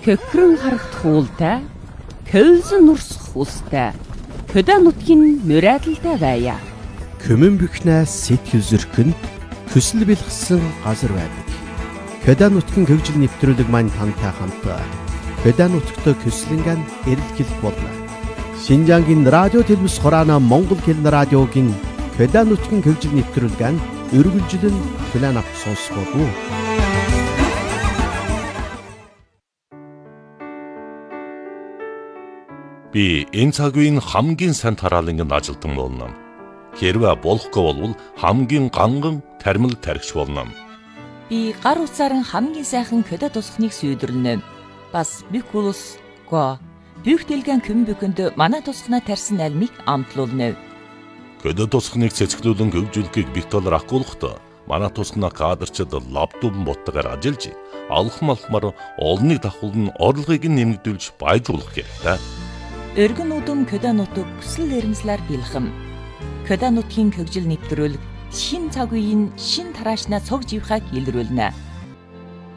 Хөхрөн харагдах уултай, көлзөн нурсах устай, хөдөө нутгийн мөрөөдөлтэй байя. Көмөн бихнээс сэтгэл зөркөнд хүсэл бэлгсэн газар байдаг. Хөдөө нутгийн хөгжил нэвтрүүлэг маань тантай хамт хөдөө нутгт көслөнгөн эрэлхийлэх болно. Шинжангийн радио телевиз хураана Монгол хэлний радиогийн хөдөө нутгийн хөгжил нэвтрүүлгэн өргөлжлөн план авч сонсгоо. Би энэ цаг үеийн хамгийн сайн тараалангийн ажилтан болно. Хэрвээ болохгүй бол хамгийн ганган тармил тархич болно. Би гар утсаар хамгийн сайхан хөдөө тусахныг сүйдрлэнэ. Бас бих улс го бих дэлгэн көмбөкөнд манай тусахнаа тарьсан альмыг амтлуулна. Хөдөө тусахныг цэцгэлүүлэн хөгжүүлэхийг бих талаар агуулгахдаа манай тусахнаа кадрчид лаптоп боттойгоор ажиллаж алхмаар олныг давхуулн орлогыг нэмэгдүүлж баяжуулах хэрэгтэй. Өргөн удам хөдөө нутаг хүсэл эрмэлзлэр бэлхэм. Хөдөө нутгийн хөгжил нэвтрүүлэг шин цаг үеийн шин тараашнаа цог живхаг илрүүлнэ.